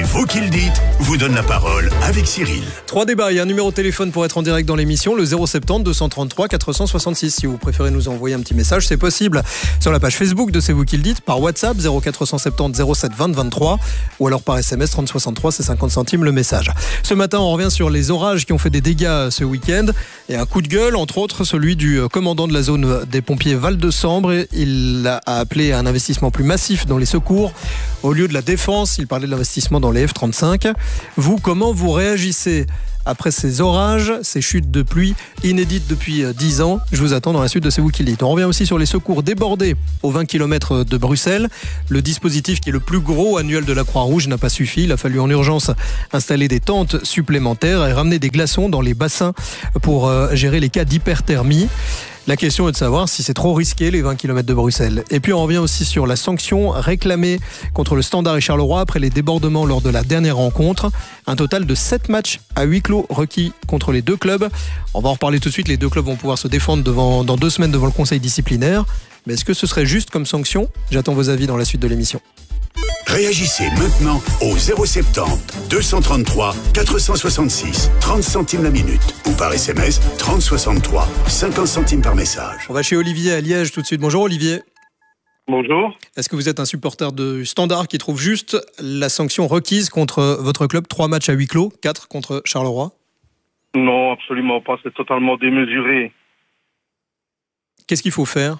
Vous qui le dites vous donne la parole avec Cyril. 3 débats, il y a un numéro de téléphone pour être en direct dans l'émission, le 070 233 466. Si vous préférez nous envoyer un petit message, c'est possible sur la page Facebook de C'est vous qui le dites, par WhatsApp 0470 07 20 23 ou alors par SMS 3063, c'est 50 centimes le message. Ce matin, on revient sur les orages qui ont fait des dégâts ce week-end et un coup de gueule, entre autres celui du commandant de la zone des pompiers Val-de-Sambre. Il a appelé à un investissement plus massif dans les secours. Au lieu de la défense, il parlait de l'investissement dans les F-35. Vous, comment vous réagissez après ces orages, ces chutes de pluie inédites depuis 10 ans? Je vous attends dans la suite de C'est vous qui le dites. On revient aussi sur les secours débordés aux 20 km de Bruxelles. Le dispositif qui est le plus gros annuel de la Croix-Rouge n'a pas suffi. Il a fallu en urgence installer des tentes supplémentaires et ramener des glaçons dans les bassins pour gérer les cas d'hyperthermie. La question est de savoir si c'est trop risqué les 20 km de Bruxelles. Et puis on revient aussi sur la sanction réclamée contre le Standard et Charleroi après les débordements lors de la dernière rencontre. Un total de 7 matchs à huis clos requis contre les deux clubs. On va en reparler tout de suite. Les deux clubs vont pouvoir se défendre dans 2 semaines devant le conseil disciplinaire. Mais est-ce que ce serait juste comme sanction? J'attends vos avis dans la suite de l'émission. Réagissez maintenant au 070 233 466, 30 centimes la minute ou par SMS 3063, 50 centimes par message. On va chez Olivier à Liège tout de suite. Bonjour Olivier. Bonjour. Est-ce que vous êtes un supporter de Standard qui trouve juste la sanction requise contre votre club? 3 matchs à huis clos, 4 contre Charleroi? Non, absolument pas. C'est totalement démesuré. Qu'est-ce qu'il faut faire?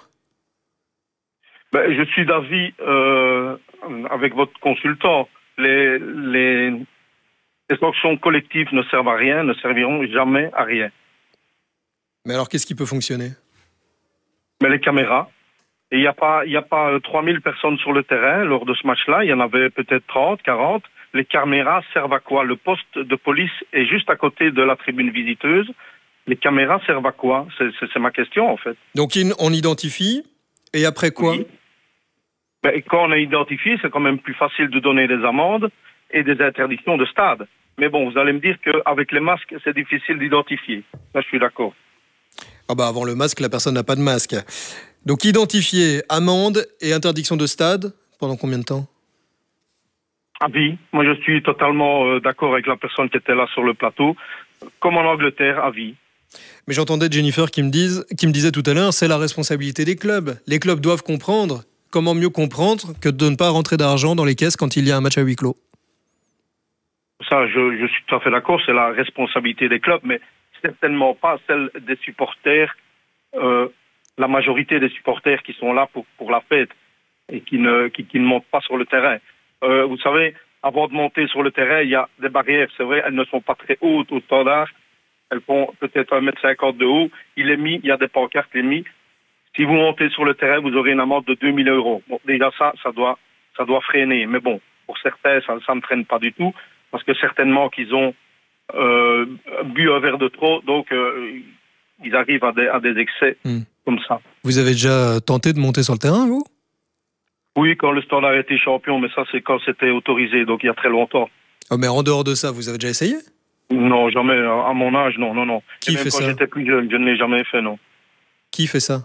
Je suis d'avis avec votre consultant. Les sanctions collectives ne servent à rien, ne serviront jamais à rien. Mais alors, qu'est-ce qui peut fonctionner? Mais les caméras. Et il n'y a pas 3000 personnes sur le terrain lors de ce match-là. Il y en avait peut-être 30, 40. Les caméras servent à quoi? Le poste de police est juste à côté de la tribune visiteuse. Les caméras servent à quoi? C'est ma question, en fait. Donc, on identifie, et après quoi? Oui. Quand on a identifié, c'est quand même plus facile de donner des amendes et des interdictions de stade. Mais bon, vous allez me dire qu'avec les masques, c'est difficile d'identifier. Là, je suis d'accord. Avant le masque, la personne n'a pas de masque. Donc, identifier, amende et interdiction de stade, pendant combien de temps? À vie. Moi, je suis totalement d'accord avec la personne qui était là sur le plateau. Comme en Angleterre, à vie. Mais j'entendais Jennifer qui me disait tout à l'heure, c'est la responsabilité des clubs. Les clubs doivent comprendre. Comment mieux comprendre que de ne pas rentrer d'argent dans les caisses quand il y a un match à huis clos? Ça, je suis tout à fait d'accord, c'est la responsabilité des clubs, mais certainement pas celle des supporters, la majorité des supporters qui sont là pour la fête et qui ne montent pas sur le terrain. Vous savez, avant de monter sur le terrain, il y a des barrières, c'est vrai, elles ne sont pas très hautes au Standard, elles font peut-être 1,50 m de haut, il y a des pancartes mises. Si vous montez sur le terrain, vous aurez une amende de 2 000 €. Bon, déjà ça doit freiner. Mais bon, pour certains, ça ne traîne pas du tout, parce que certainement qu'ils ont bu un verre de trop, donc ils arrivent à des excès comme ça. Vous avez déjà tenté de monter sur le terrain, vous? Oui, quand le Standard a été champion, mais ça c'est quand c'était autorisé, donc il y a très longtemps. Oh, mais en dehors de ça, vous avez déjà essayé? Non, jamais. À mon âge, non. Qui fait ça? Quand j'étais plus jeune, je ne l'ai jamais fait, non. Qui fait ça?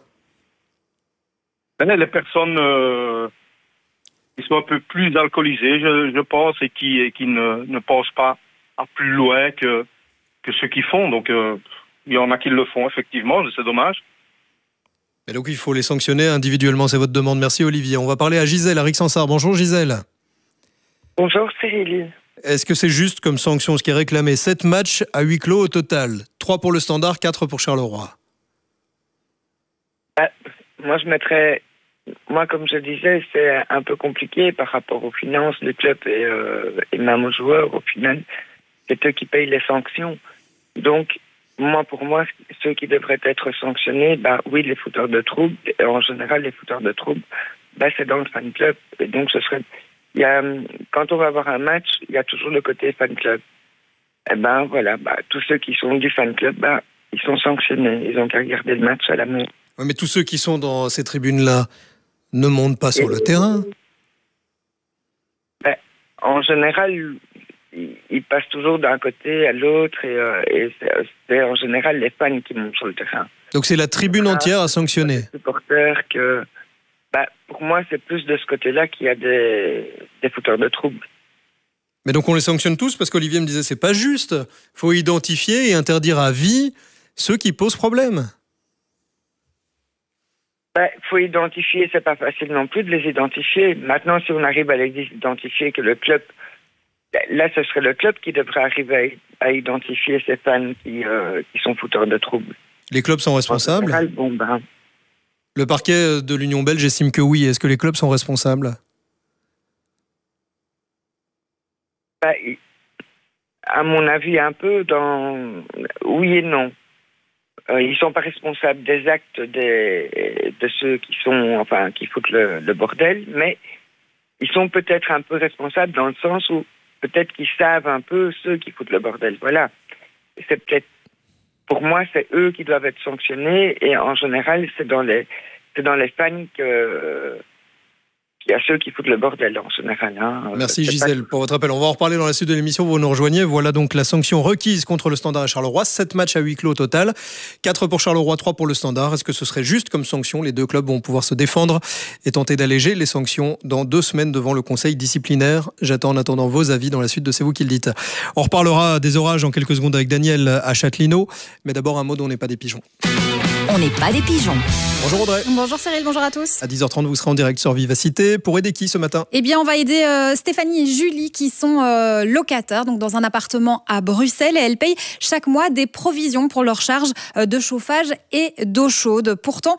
Les personnes qui sont un peu plus alcoolisées, je pense, et qui ne pensent pas à plus loin que ceux qui font. Donc, il y en a qui le font, effectivement, c'est dommage. Et donc, il faut les sanctionner individuellement, c'est votre demande. Merci, Olivier. On va parler à Gisèle, à Rixensart. Bonjour, Gisèle. Bonjour, Cyril. Est-ce que c'est juste comme sanction ce qui est réclamé? 7 matchs à huis clos au total. 3 pour le Standard, 4 pour Charleroi. Moi, moi, comme je disais, c'est un peu compliqué par rapport aux finances du club et même aux joueurs. Au final, c'est eux qui payent les sanctions. Donc, pour moi, ceux qui devraient être sanctionnés, oui, les fouteurs de troubles. Et en général, les fouteurs de troubles, c'est dans le fan club. Et donc, quand on va avoir un match, il y a toujours le côté fan club. Et voilà, tous ceux qui sont du fan club, ils sont sanctionnés. Ils ont qu'à regarder le match à la main. Oui, mais tous ceux qui sont dans ces tribunes-là ne montent pas sur le terrain. En général, ils passent toujours d'un côté à l'autre et c'est en général les fans qui montent sur le terrain. Donc c'est la tribune entière à sanctionner. Les supporters que, pour moi, c'est plus de ce côté-là qu'il y a des fouteurs de troubles. Mais donc on les sanctionne tous parce qu'Olivier me disait c'est pas juste. Il faut identifier et interdire à vie ceux qui posent problème. Faut identifier, c'est pas facile non plus de les identifier. Maintenant, si on arrive à les identifier, que le club, là, ce serait le club qui devrait arriver à identifier ces fans qui sont fouteurs de troubles. Les clubs sont responsables ? Général, Le parquet de l'Union belge estime que oui. Est-ce que les clubs sont responsables ? À mon avis, un peu oui et non. Ils ne sont pas responsables des actes de ceux qui foutent le bordel, mais ils sont peut-être un peu responsables dans le sens où peut-être qu'ils savent un peu ceux qui foutent le bordel. Voilà. C'est peut-être, pour moi, c'est eux qui doivent être sanctionnés, et en général, c'est dans les fans qu'il y a ceux qui foutent le bordel en général. Merci Gisèle pour votre appel. On va en reparler dans la suite de l'émission. Vous nous rejoignez. Voilà donc la sanction requise contre le Standard et Charleroi. 7 matchs à huis clos au total. 4 pour Charleroi, 3 pour le Standard. Est-ce que ce serait juste comme sanction ? Les deux clubs vont pouvoir se défendre et tenter d'alléger les sanctions dans 2 semaines devant le conseil disciplinaire. J'attends en attendant vos avis dans la suite de C'est vous qui le dites. On reparlera des orages en quelques secondes avec Daniel à Châtelineau. Mais d'abord un mot dont on n'est pas des pigeons. On n'est pas des pigeons. Bonjour Audrey. Bonjour Cyril, bonjour à tous. À 10h30, vous serez en direct sur Vivacité. Pour aider qui ce matin ? Eh bien, on va aider Stéphanie et Julie qui sont locataires donc dans un appartement à Bruxelles, et elles payent chaque mois des provisions pour leurs charges de chauffage et d'eau chaude. Pourtant,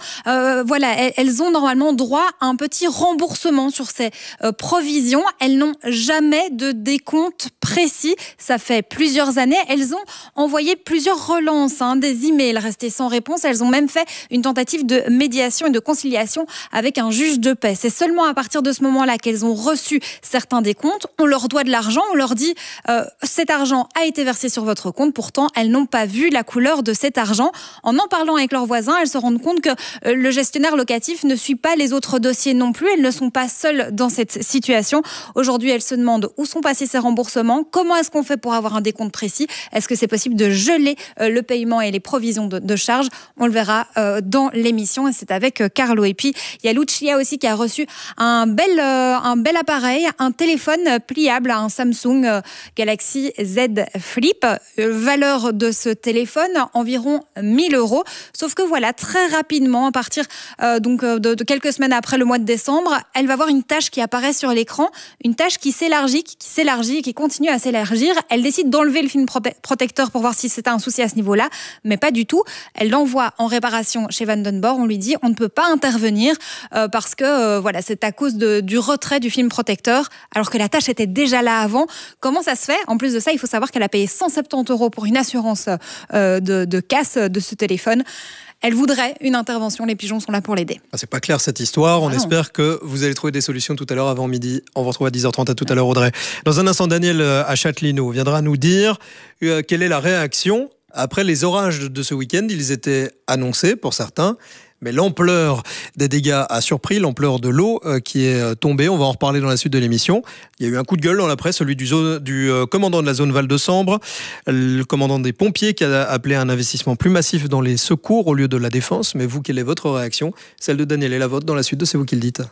elles ont normalement droit à un petit remboursement sur ces provisions. Elles n'ont jamais de décompte précis. Ça fait plusieurs années. Elles ont envoyé plusieurs relances, des emails restés sans réponse. Elles ont même fait une tentative de médiation et de conciliation avec un juge de paix. C'est seulement à partir de ce moment-là qu'elles ont reçu certains décomptes. On leur doit de l'argent, on leur dit cet argent a été versé sur votre compte. Pourtant, elles n'ont pas vu la couleur de cet argent. En parlant avec leurs voisins, elles se rendent compte que le gestionnaire locatif ne suit pas les autres dossiers non plus. Elles ne sont pas seules dans cette situation. Aujourd'hui, elles se demandent où sont passés ces remboursements, comment est-ce qu'on fait pour avoir un décompte précis, est-ce que c'est possible de geler le paiement et les provisions de charges. On le verra dans l'émission, et c'est avec Carlo. Et puis, il y a Lucia aussi qui a reçu un bel appareil, un téléphone pliable, un Samsung Galaxy Z Flip. Valeur de ce téléphone, environ 1 000 €. Sauf que voilà, très rapidement, à partir de quelques semaines après le mois de décembre, elle va voir une tache qui apparaît sur l'écran, une tache qui s'élargit, qui continue à s'élargir. Elle décide d'enlever le film protecteur pour voir si c'était un souci à ce niveau-là, mais pas du tout. Elle l'envoie en réparation chez Vandenborg. On lui dit on ne peut pas intervenir parce que c'est à cause du retrait du film protecteur, alors que la tâche était déjà là avant. Comment ça se fait ? En plus de ça, il faut savoir qu'elle a payé 170 € pour une assurance de casse de ce téléphone. Elle voudrait une intervention. Les pigeons sont là pour l'aider. C'est pas clair cette histoire. On espère que vous allez trouver des solutions tout à l'heure avant midi. On vous retrouve à 10h30. À tout à l'heure, Audrey. Dans un instant, Daniel à Châtelineau viendra nous dire quelle est la réaction après les orages de ce week-end. Ils étaient annoncés pour certains, mais l'ampleur des dégâts a surpris, l'ampleur de l'eau qui est tombée. On va en reparler dans la suite de l'émission. Il y a eu un coup de gueule dans la presse, celui du commandant de la zone Val-de-Sambre, le commandant des pompiers qui a appelé à un investissement plus massif dans les secours au lieu de la défense. Mais vous, quelle est votre réaction ? Celle de Daniel et la vôtre dans la suite de C'est vous qui le dites.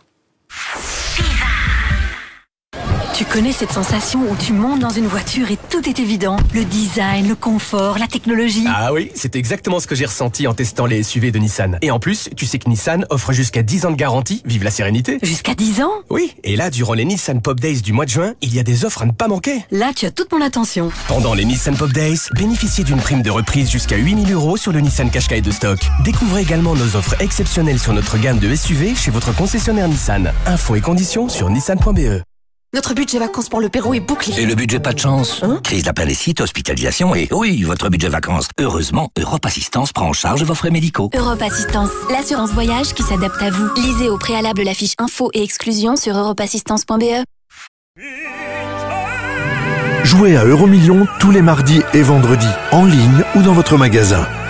Tu connais cette sensation où tu montes dans une voiture et tout est évident ? Le design, le confort, la technologie. Ah oui, c'est exactement ce que j'ai ressenti en testant les SUV de Nissan. Et en plus, tu sais que Nissan offre jusqu'à 10 ans de garantie. Vive la sérénité. Jusqu'à 10 ans ? Oui, et là, durant les Nissan Pop Days du mois de juin, il y a des offres à ne pas manquer. Là, tu as toute mon attention. Pendant les Nissan Pop Days, bénéficiez d'une prime de reprise jusqu'à 8 000 € sur le Nissan Qashqai de stock. Découvrez également nos offres exceptionnelles sur notre gamme de SUV chez votre concessionnaire Nissan. Infos et conditions sur nissan.be. Notre budget vacances pour le Pérou est bouclé. Et le budget pas de chance Crise d'appendicite, hospitalisation et oui, votre budget vacances. Heureusement, Europe Assistance prend en charge vos frais médicaux. Europe Assistance, l'assurance voyage qui s'adapte à vous. Lisez au préalable la fiche info et exclusion sur europeassistance.be. Jouez à Euromillions tous les mardis et vendredis, en ligne ou dans votre magasin.